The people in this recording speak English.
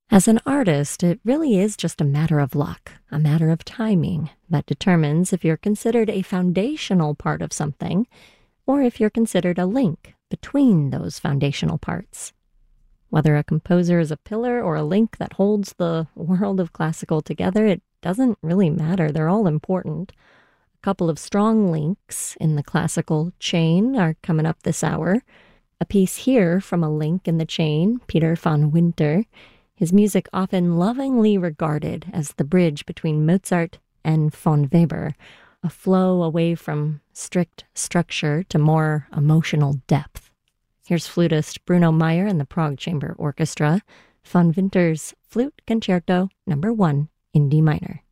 As an artist, it really is just a matter of luck, a matter of timing that determines if you're considered a foundational part of something or if you're considered a link between those foundational parts. Whether a composer is a pillar or a link that holds the world of classical together, it doesn't really matter. They're all important. A couple of strong links in the classical chain are coming up this hour. A piece here from a link in the chain, Peter van Winter. His music often lovingly regarded as the bridge between Mozart and von Weber, a flow away from strict structure to more emotional depth. Here's flutist Bruno Meyer and the Prague Chamber Orchestra, van Winter's Flute Concerto No. 1 in D minor.